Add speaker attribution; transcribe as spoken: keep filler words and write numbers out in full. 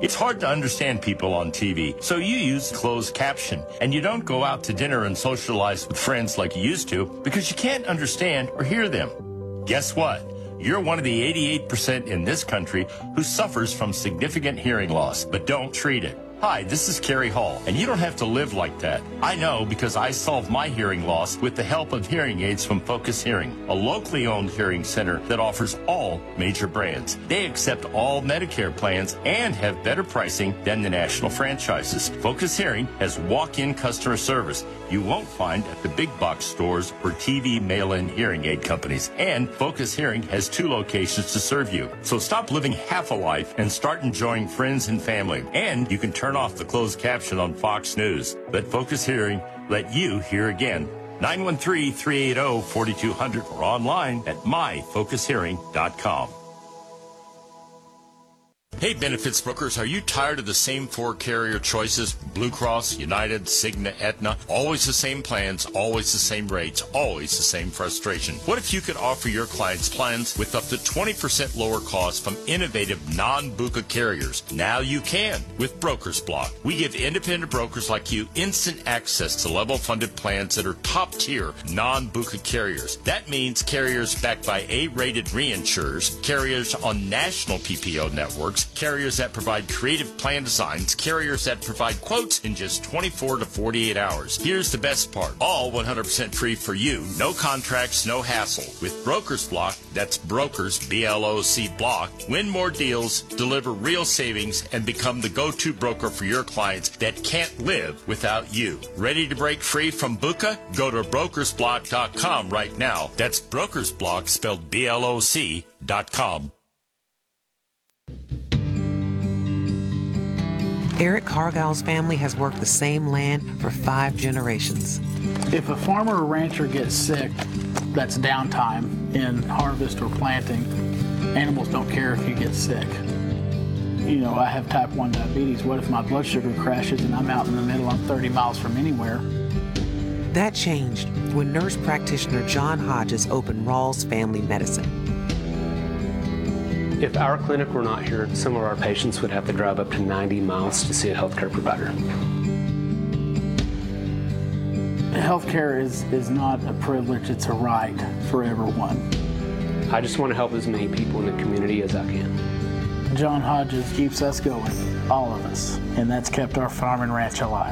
Speaker 1: It's hard to understand people on T V, so you use closed caption, and you don't go out to dinner and socialize with friends like you used to because you can't understand or hear them. Guess what? You're one of the eighty-eight percent in this country who suffers from significant hearing loss, but don't treat it. Hi, this is Kerry Hall, and you don't have to live like that. I know because I solved my hearing loss with the help of hearing aids from Focus Hearing, a locally owned hearing center that offers all major brands. They accept all Medicare plans and have better pricing than the national franchises. Focus Hearing has walk-in customer service you won't find at the big box stores or T V mail-in hearing aid companies. And Focus Hearing has two locations to serve you. So stop living half a life and start enjoying friends and family. And you can turn off the closed caption on Fox News. Let Focus Hearing let you hear again. nine one three, three eight zero, four two zero zero or online at my focus hearing dot com. Hey, benefits brokers, are you tired of the same four carrier choices? Blue Cross, United, Cigna, Aetna, always the same plans, always the same rates, always the same frustration. What if you could offer your clients plans with up to twenty percent lower costs from innovative non-BUCA carriers? Now you can with Brokers Block. We give independent brokers like you instant access to level-funded plans that are top-tier non-BUCA carriers. That means carriers backed by A-rated reinsurers, carriers on national P P O networks, carriers that provide creative plan designs, carriers that provide quotes in just twenty-four to forty-eight hours. Here's the best part. All one hundred percent free for you. No contracts, no hassle. With Brokers Block, that's Brokers, B L O C Block, win more deals, deliver real savings, and become the go-to broker for your clients that can't live without you. Ready to break free from BUCA? Go to brokers block dot com right now. That's Brokers Block, spelled B L O C dot com.
Speaker 2: Eric Cargile's family has worked the same land for five generations.
Speaker 3: If a farmer or rancher gets sick, that's downtime in harvest or planting. Animals don't care if you get sick. You know, I have type one diabetes. What if my blood sugar crashes and I'm out in the middle, I'm thirty miles from anywhere?
Speaker 2: That changed when nurse practitioner John Hodges opened Rawls Family Medicine.
Speaker 4: If our clinic were not here, some of our patients would have to drive up to ninety miles to see a healthcare provider.
Speaker 3: Healthcare is, is not a privilege, it's a right for everyone.
Speaker 4: I just want to help as many people in the community as I can.
Speaker 3: John Hodges keeps us going, all of us, and that's kept our farm and ranch alive.